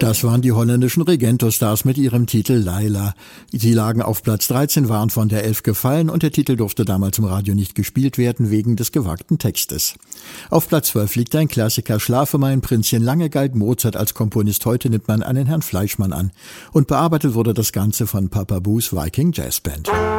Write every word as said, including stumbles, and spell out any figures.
Das waren die holländischen Regento-Stars mit ihrem Titel Laila. Sie lagen auf Platz dreizehn, waren von der elf gefallen und der Titel durfte damals im Radio nicht gespielt werden wegen des gewagten Textes. Auf Platz zwölf liegt ein Klassiker, Schlafe mein Prinzchen. Lange galt Mozart als Komponist, heute nimmt man einen Herrn Fleischmann an. Und bearbeitet wurde das Ganze von Papa Boos Viking Jazzband.